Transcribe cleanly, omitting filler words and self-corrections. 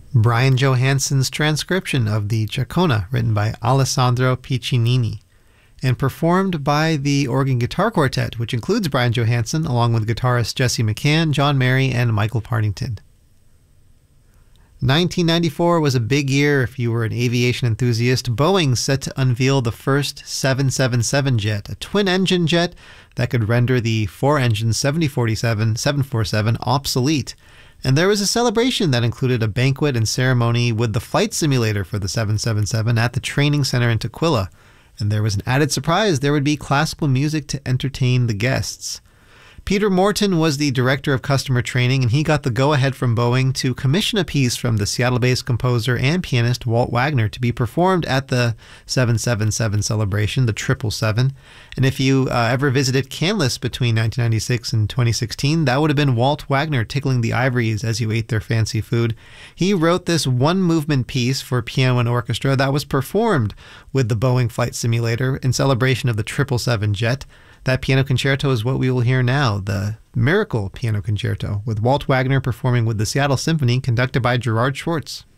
Brian Johansson's transcription of the Chacona, written by Alessandro Piccinini, and performed by the Organ Guitar Quartet, which includes Brian Johansson, along with guitarists Jesse McCann, John Merry, and Michael Partington. 1994 was a big year if you were an aviation enthusiast. Boeing set to unveil the first 777 jet, a twin-engine jet that could render the four-engine 747 obsolete. And there was a celebration that included a banquet and ceremony with the flight simulator for the 777 at the training center in Tukwila. And there was an added surprise: there would be classical music to entertain the guests. Peter Morton was the director of customer training, and he got the go-ahead from Boeing to commission a piece from the Seattle-based composer and pianist Walt Wagner to be performed at the 777 celebration, the 777. And if you ever visited Canlis between 1996 and 2016, that would have been Walt Wagner tickling the ivories as you ate their fancy food. He wrote this one-movement piece for piano and orchestra that was performed with the Boeing flight simulator in celebration of the 777 jet. That piano concerto is what we will hear now, the Miracle Piano Concerto, with Walt Wagner performing with the Seattle Symphony, conducted by Gerard Schwartz.